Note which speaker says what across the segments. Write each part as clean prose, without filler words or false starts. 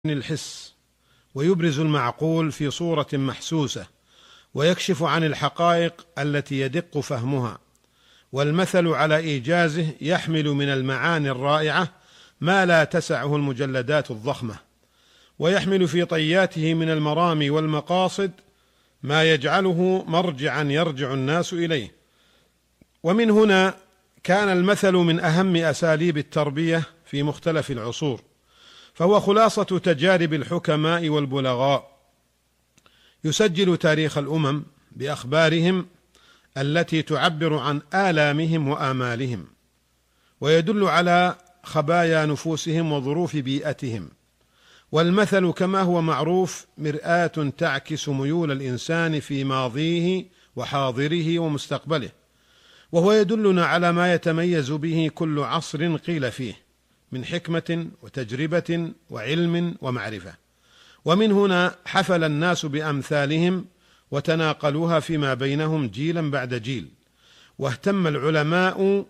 Speaker 1: الحس، ويبرز المعقول في صورة محسوسة، ويكشف عن الحقائق التي يدق فهمها. والمثل على إيجازه يحمل من المعاني الرائعة ما لا تسعه المجلدات الضخمة، ويحمل في طياته من المرامي والمقاصد ما يجعله مرجعا يرجع الناس إليه. ومن هنا كان المثل من أهم أساليب التربية في مختلف العصور، فهو خلاصة تجارب الحكماء والبلغاء، يسجل تاريخ الأمم بأخبارهم التي تعبر عن آلامهم وآمالهم، ويدل على خبايا نفوسهم وظروف بيئتهم. والمثل كما هو معروف مرآة تعكس ميول الإنسان في ماضيه وحاضره ومستقبله، وهو يدلنا على ما يتميز به كل عصر قيل فيه من حكمة وتجربة وعلم ومعرفة. ومن هنا حفل الناس بأمثالهم وتناقلوها فيما بينهم جيلا بعد جيل، واهتم العلماء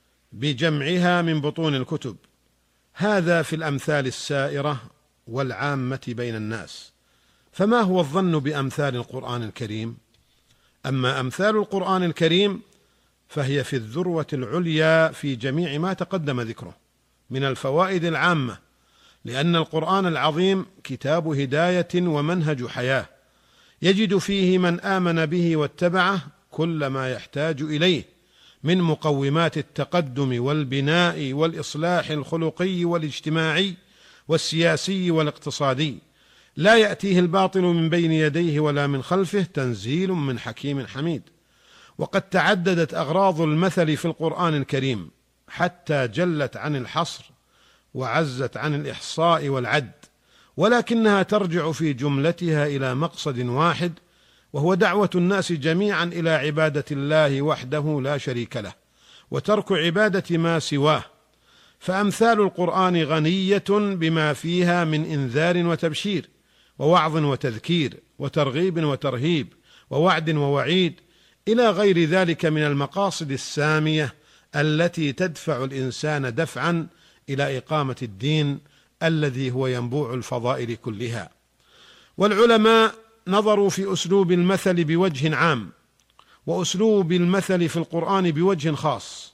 Speaker 1: بجمعها من بطون الكتب. هذا في الأمثال السائرة والعامة بين الناس. فما هو الظن بأمثال القرآن الكريم؟ أما أمثال القرآن الكريم فهي في الذروة العليا في جميع ما تقدم ذكره من الفوائد العامة، لأن القرآن العظيم كتاب هداية ومنهج حياة، يجد فيه من آمن به واتبعه كل ما يحتاج إليه من مقومات التقدم والبناء والإصلاح الخلقي والاجتماعي والسياسي والاقتصادي. لا يأتيه الباطل من بين يديه ولا من خلفه، تنزيل من حكيم حميد. وقد تعددت أغراض المثل في القرآن الكريم حتى جلت عن الحصر وعزت عن الإحصاء والعد، ولكنها ترجع في جملتها إلى مقصد واحد، وهو دعوة الناس جميعا إلى عبادة الله وحده لا شريك له، وترك عبادة ما سواه. فأمثال القرآن غنية بما فيها من إنذار وتبشير ووعظ وتذكير وترغيب وترهيب ووعد ووعيد إلى غير ذلك من المقاصد السامية التي تدفع الإنسان دفعا إلى إقامة الدين الذي هو ينبوع الفضائل كلها. والعلماء نظروا في أسلوب المثل بوجه عام، وأسلوب المثل في القرآن بوجه خاص،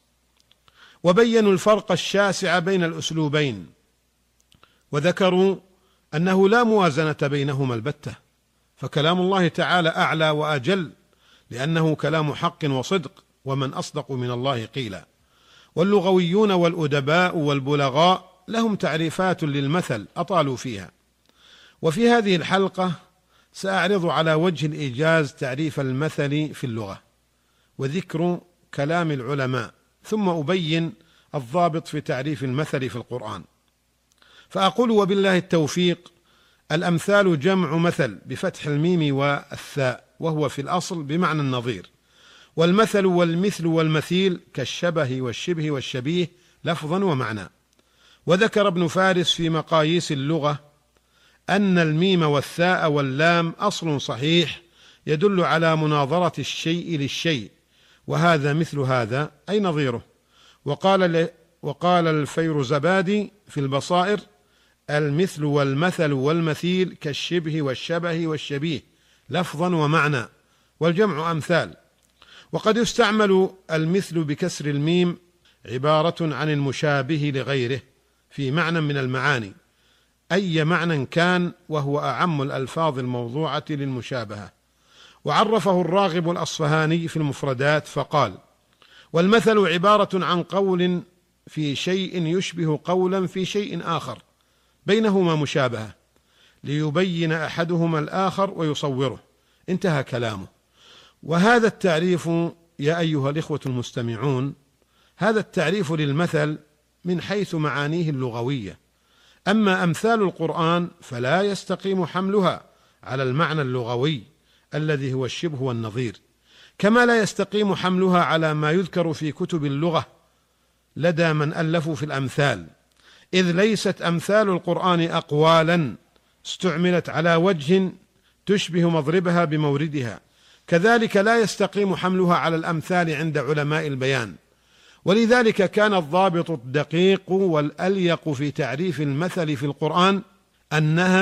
Speaker 1: وبينوا الفرق الشاسع بين الأسلوبين، وذكروا أنه لا موازنة بينهما البتة، فكلام الله تعالى أعلى وأجل لأنه كلام حق وصدق، ومن أصدق من الله قيلا. واللغويون والأدباء والبلغاء لهم تعريفات للمثل أطالوا فيها، وفي هذه الحلقة سأعرض على وجه الإيجاز تعريف المثل في اللغة وذكر كلام العلماء، ثم أبين الضابط في تعريف المثل في القرآن. فأقول وبالله التوفيق: الأمثال جمع مثل بفتح الميم والثاء، وهو في الأصل بمعنى النظير. والمثل والمثل والمثيل كالشبه والشبه والشبيه لفظا ومعنى. وذكر ابن فارس في مقاييس اللغة أن الميم والثاء واللام أصل صحيح يدل على مناظرة الشيء للشيء، وهذا مثل هذا أي نظيره. وقال الفيروزبادي في البصائر: المثل والمثل والمثيل كالشبه والشبه والشبيه لفظا ومعنى، والجمع أمثال. وقد يستعمل المثل بكسر الميم عبارة عن المشابه لغيره في معنى من المعاني، أي معنى كان، وهو أعم الألفاظ الموضوعة للمشابهة. وعرفه الراغب الأصفهاني في المفردات فقال: والمثل عبارة عن قول في شيء يشبه قولا في شيء آخر بينهما مشابهة، ليبين أحدهما الآخر ويصوره. انتهى كلامه. وهذا التعريف يا أيها الإخوة المستمعون، هذا التعريف للمثل من حيث معانيه اللغوية. أما أمثال القرآن فلا يستقيم حملها على المعنى اللغوي الذي هو الشبه والنظير، كما لا يستقيم حملها على ما يذكر في كتب اللغة لدى من ألفوا في الأمثال، إذ ليست أمثال القرآن أقوالا استعملت على وجه تشبه مضربها بموردها، كذلك لا يستقيم حملها على الأمثال عند علماء البيان. ولذلك كان الضابط الدقيق والأليق في تعريف المثل في القرآن أنها